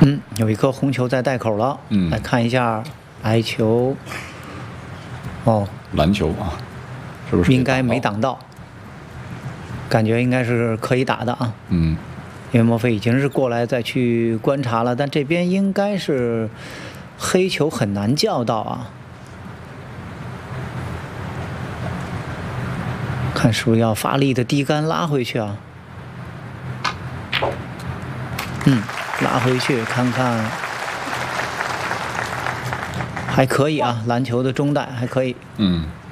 有一颗红球在袋口了。来看一下白球。哦， 蓝球啊，是不是应该没挡到？感觉应该是可以打的啊。因为莫非已经是过来再去观察了，但这边应该是黑球很难叫到啊。看是不是要发力的低杆拉回去啊？拉回去看看，还可以啊，篮球的中带还可以。